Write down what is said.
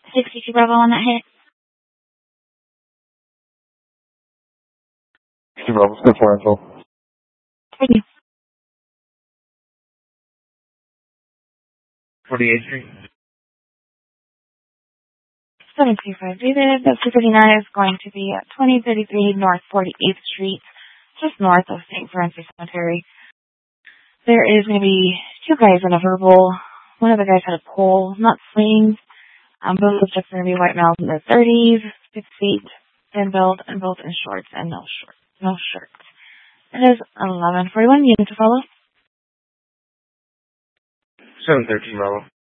62 Bravo on that hit. 60 Bravo, step 4 info. Thank you. 48th Street. 725 David. The 239 is going to be at 2033 North 48th Street, just north of St. Francis Cemetery. There is going to be two guys in a verbal. One of the guys had a pole, not slings. Both of just going to be white males in their 30s, 6 feet, thin build, and both in shorts and no shirts. It is 11:41. You need to follow. 713 Bravo.